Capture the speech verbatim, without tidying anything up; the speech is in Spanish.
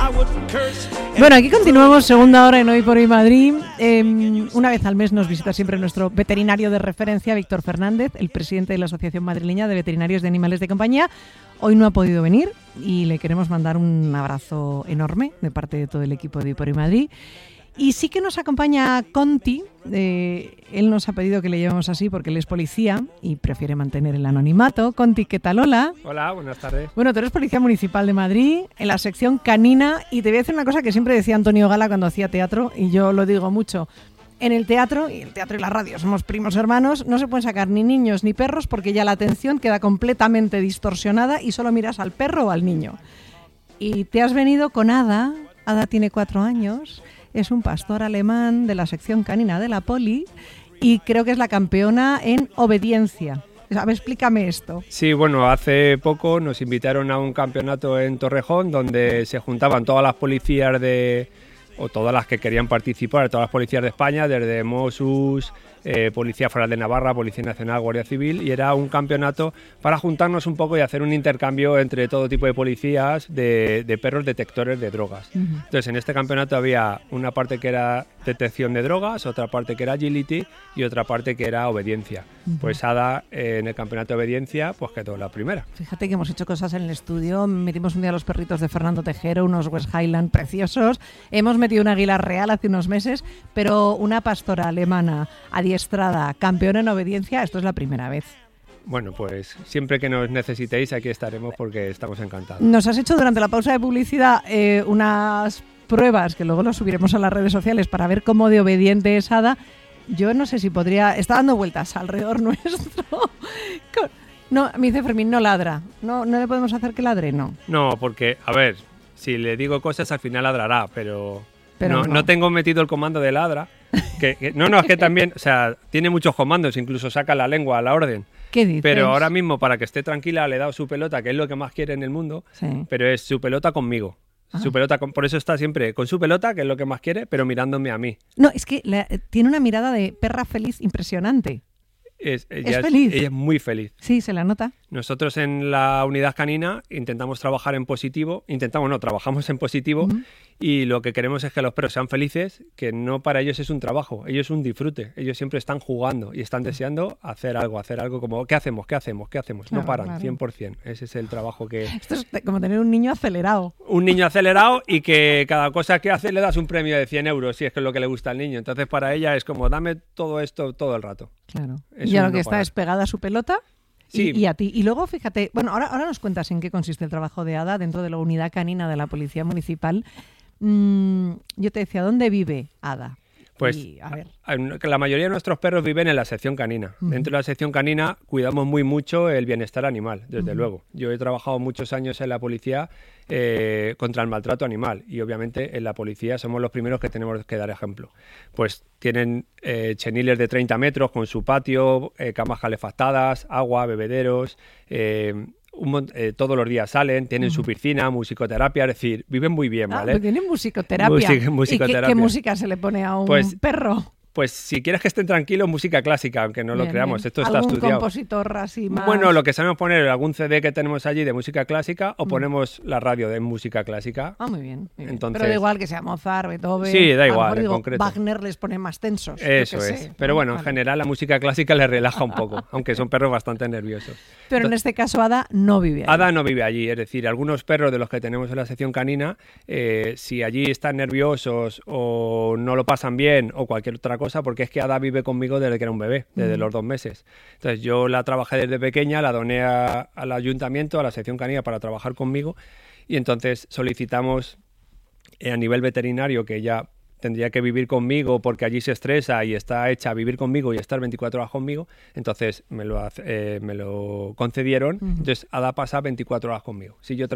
Bueno, aquí continuamos, segunda hora en Hoy por Hoy Madrid. Eh, una vez al mes nos visita siempre nuestro veterinario de referencia, Víctor Fernández, el presidente de la Asociación Madrileña de Veterinarios de Animales de Compañía. Hoy no ha podido venir y le queremos mandar un abrazo enorme de parte de todo el equipo de Hoy por Hoy Madrid. Y sí que nos acompaña Conti. Eh, él nos ha pedido que le llevemos así porque él es policía y prefiere mantener el anonimato. Conti, ¿qué tal? Hola. Hola, buenas tardes. Bueno, tú eres policía municipal de Madrid, en la sección canina, y te voy a decir una cosa que siempre decía Antonio Gala cuando hacía teatro, y yo lo digo mucho. En el teatro, y el teatro y la radio somos primos hermanos, no se pueden sacar ni niños ni perros porque ya la atención queda completamente distorsionada y solo miras al perro o al niño. Y te has venido con Ada. Ada tiene cuatro años. Es un pastor alemán de la sección canina de la Poli y creo que es la campeona en obediencia. A ver, explícame esto. Sí, bueno, hace poco nos invitaron a un campeonato en Torrejón donde se juntaban todas las policías de, o todas las que querían participar, todas las policías de España, desde Mossos, eh, Policía Foral de Navarra, Policía Nacional, Guardia Civil, y era un campeonato para juntarnos un poco y hacer un intercambio entre todo tipo de policías de, de perros detectores de drogas. Uh-huh. Entonces, en este campeonato había una parte que era detección de drogas, otra parte que era agility y otra parte que era obediencia. Uh-huh. Pues Ada, eh, en el campeonato de obediencia, pues quedó la primera. Fíjate que hemos hecho cosas en el estudio. Metimos un día los perritos de Fernando Tejero, unos West Highland preciosos. Hemos metido un águila real hace unos meses, pero una pastora alemana adiestrada, campeona en obediencia, esto es la primera vez. Bueno, pues siempre que nos necesitéis aquí estaremos porque estamos encantados. Nos has hecho durante la pausa de publicidad eh, unas pruebas que luego las subiremos a las redes sociales para ver cómo de obediente es Ada. Yo no sé si podría... Está dando vueltas alrededor nuestro. No, me dice Fermín, no ladra. No, no le podemos hacer que ladre, no. No, porque, a ver, si le digo cosas al final ladrará, pero... Pero no, no. no tengo metido el comando de ladra. Que, que, no, no, es que también, o sea, tiene muchos comandos, incluso saca la lengua a la orden. ¿Qué dices? Pero ahora mismo, para que esté tranquila, le he dado su pelota, que es lo que más quiere en el mundo, sí. Pero es su pelota conmigo. Ah. Su pelota, con, por eso está siempre con su pelota, que es lo que más quiere, pero mirándome a mí. No, es que la, tiene una mirada de perra feliz impresionante. Es, ella es feliz. Es, ella es muy feliz. Sí, se la nota. Nosotros en la unidad canina intentamos trabajar en positivo, intentamos no, trabajamos en positivo uh-huh. Y lo que queremos es que los perros sean felices, que no para ellos es un trabajo, ellos es un disfrute, ellos siempre están jugando y están deseando hacer algo, hacer algo como ¿qué hacemos? ¿Qué hacemos? ¿Qué hacemos? Claro, no paran, claro. cien por ciento, ese es el trabajo que... Esto es como tener un niño acelerado. Un niño acelerado y que cada cosa que hace le das un premio de cien euros, si es que es lo que le gusta al niño, entonces para ella es como dame todo esto todo el rato. Claro, es y ya lo que no está parar. Es pegada a su pelota. Sí. Y, y a ti. Y luego, fíjate, bueno, ahora, ahora nos cuentas en qué consiste el trabajo de Ada dentro de la unidad canina de la Policía Municipal. Mm, yo te decía, ¿dónde vive Ada? Pues y, a ver. La mayoría de nuestros perros viven en la sección canina. Uh-huh. Dentro de la sección canina cuidamos muy mucho el bienestar animal, desde uh-huh. luego. Yo he trabajado muchos años en la policía eh, contra el maltrato animal y obviamente en la policía somos los primeros que tenemos que dar ejemplo. Pues tienen eh, cheniles de treinta metros con su patio, eh, camas calefactadas, agua, bebederos... Eh, Un, eh, todos los días salen, tienen uh-huh. su piscina, musicoterapia, es decir, viven muy bien, ¿vale? Ah, tienen musicoterapia. Music, musicoterapia. ¿Y qué, qué música se le pone a un pues, perro? Pues si quieres que estén tranquilos, música clásica, aunque no bien, lo creamos, bien. esto está ¿Algún estudiado. compositor así más? Bueno, lo que sabemos poner, algún C D que tenemos allí de música clásica o mm. ponemos la radio de música clásica. Ah, muy bien. Muy bien. Entonces, pero da igual que sea Mozart, Beethoven... Sí, da igual, en digo, concreto. Wagner les pone más tensos. Eso es. Sé, pero ¿no? bueno, vale. en general la música clásica les relaja un poco, aunque son perros bastante nerviosos. Pero Entonces, en este caso Ada no vive allí. Ada no vive allí, es decir, algunos perros de los que tenemos en la sección canina, eh, si allí están nerviosos o no lo pasan bien o cualquier otra cosa, porque es que Ada vive conmigo desde que era un bebé, desde mm. los dos meses. Entonces yo la trabajé desde pequeña, la doné a, al ayuntamiento, a la sección canina para trabajar conmigo y entonces solicitamos eh, a nivel veterinario que ella tendría que vivir conmigo porque allí se estresa y está hecha a vivir conmigo y estar veinticuatro horas conmigo, entonces me lo, eh, me lo concedieron, uh-huh. Entonces Ada pasa veinticuatro horas conmigo. Si yo